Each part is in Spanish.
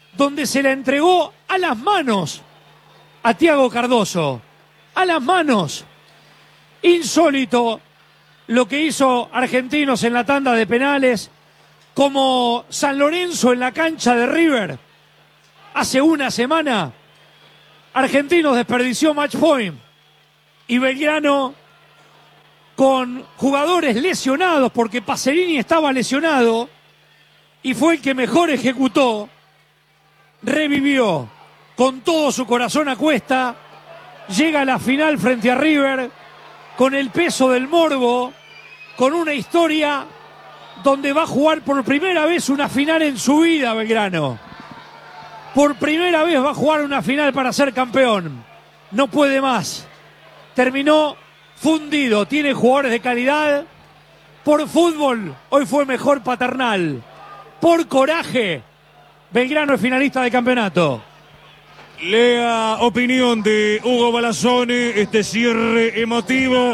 donde se la entregó a las manos a Thiago Cardoso. A las manos. Insólito lo que hizo Argentinos en la tanda de penales, como San Lorenzo en la cancha de River. Hace una semana, Argentinos desperdició match point y Belgrano, con jugadores lesionados, porque Pacerini estaba lesionado y fue el que mejor ejecutó, revivió con todo su corazón a cuesta, llega a la final frente a River con el peso del morbo, con una historia donde va a jugar por primera vez una final en su vida Belgrano. Por primera vez va a jugar una final para ser campeón. No puede más. Terminó fundido. Tiene jugadores de calidad. Por fútbol, hoy fue mejor Paternal. Por coraje, Belgrano es finalista de campeonato. Lea opinión de Hugo Balazzone, este cierre emotivo.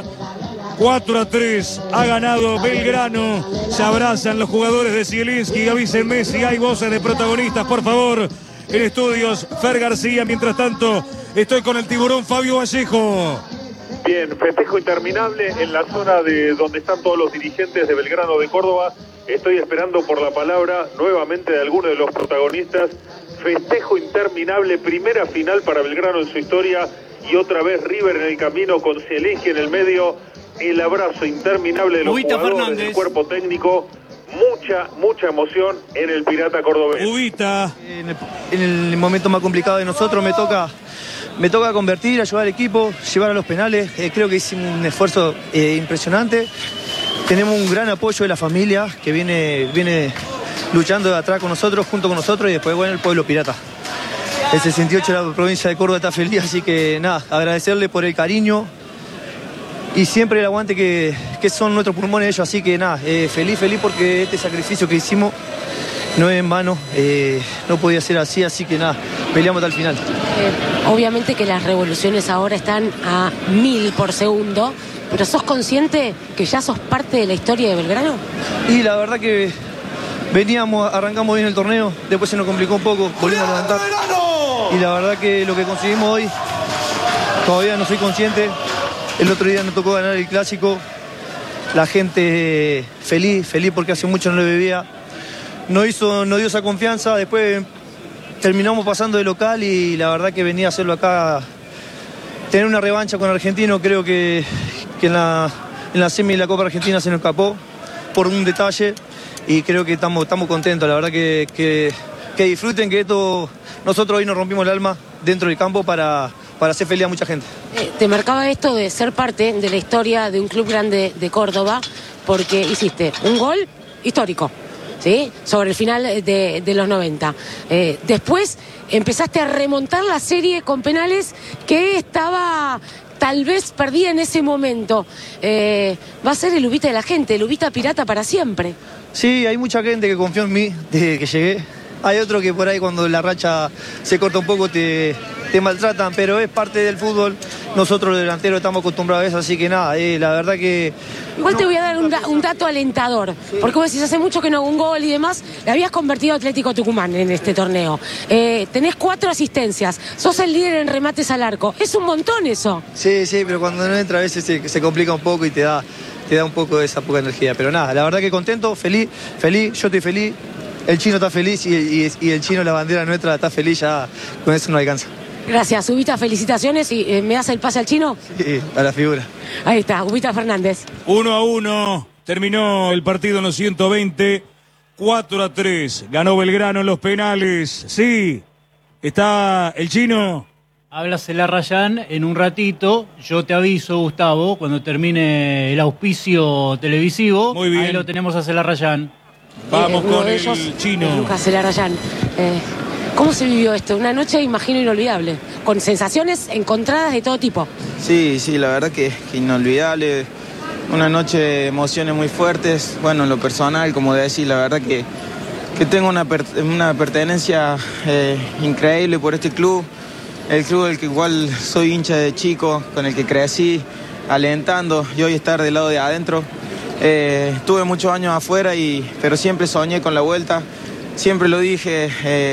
4-3 ha ganado Belgrano. Se abrazan los jugadores de Zielinski. Avísenme si hay voces de protagonistas, por favor. En estudios, Fer García. Mientras tanto, estoy con el tiburón Fabio Vallejo. Bien, festejo interminable en la zona de donde están todos los dirigentes de Belgrano de Córdoba. Estoy esperando por la palabra nuevamente de alguno de los protagonistas. Festejo interminable, primera final para Belgrano en su historia y otra vez River en el camino con Zielinski en el medio. El abrazo interminable de los jugadores, del cuerpo técnico. Mucha emoción en el Pirata cordobés. Ubita. En el momento más complicado de nosotros me toca convertir, ayudar al equipo, llevar a los penales. Creo que hicimos un esfuerzo impresionante. Tenemos un gran apoyo de la familia que viene luchando de atrás con nosotros, junto con nosotros, y después, bueno, el pueblo pirata. El 68 de la provincia de Córdoba está feliz, así que nada, agradecerle por el cariño y siempre el aguante que son nuestros pulmones ellos, así que nada, feliz porque este sacrificio que hicimos no es en vano, no podía ser así que nada, peleamos hasta el final. Obviamente que las revoluciones ahora están a 1000 por segundo, pero ¿sos consciente que ya sos parte de la historia de Belgrano? Y la verdad que arrancamos bien el torneo, después se nos complicó un poco, volvimos a levantar. Y la verdad que lo que conseguimos hoy, todavía no soy consciente. El otro día nos tocó ganar el clásico. La gente feliz porque hace mucho no lo vivía. Nos dio esa confianza. Después terminamos pasando de local y la verdad que venía a hacerlo acá. Tener una revancha con Argentino, creo que en la semi de la Copa Argentina se nos escapó por un detalle. Y creo que estamos contentos. La verdad que disfruten que esto. Nosotros hoy nos rompimos el alma dentro del campo para hacer feliz a mucha gente. Te marcaba esto de ser parte de la historia de un club grande de Córdoba, porque hiciste un gol histórico, ¿sí? Sobre el final de los 90. Después empezaste a remontar la serie con penales que estaba tal vez perdida en ese momento. Va a ser el Ubita de la gente, el Ubita pirata para siempre. Sí, hay mucha gente que confió en mí desde que llegué. Hay otro que por ahí cuando la racha se corta un poco te maltratan, pero es parte del fútbol. Nosotros los delanteros estamos acostumbrados a eso, así que nada, la verdad que... Igual te voy a dar un dato alentador, porque vos decís, hace mucho que no hago un gol y demás, le habías convertido a Atlético Tucumán en este torneo. Tenés 4 asistencias, sos el líder en remates al arco. Es un montón eso. Sí, pero cuando no entra a veces se complica un poco y te da un poco de esa poca energía. Pero nada, la verdad que contento, feliz, yo estoy feliz, el chino está feliz y el chino, la bandera nuestra, está feliz, ya con eso no alcanza. Gracias, Ubita, felicitaciones. ¿Y me das el pase al chino? Sí, a la figura. Ahí está, Ubita Fernández. 1-1, terminó el partido en los 120, 4-3, ganó Belgrano en los penales. Sí, está el chino. Habla Celarrayán en un ratito. Yo te aviso, Gustavo, cuando termine el auspicio televisivo. Muy bien. Ahí lo tenemos a Celarrayán. Vamos con el ellos, chino. Lucas Celarrayán. ¿Cómo se vivió esto? Una noche, imagino, inolvidable, con sensaciones encontradas de todo tipo. Sí, la verdad que inolvidable. Una noche de emociones muy fuertes. Bueno, en lo personal, como decís, la verdad que tengo una pertenencia increíble por este club. El club del que igual soy hincha de chico, con el que crecí, alentando, y hoy estar del lado de adentro. Estuve muchos años afuera, pero siempre soñé con la vuelta. Siempre lo dije,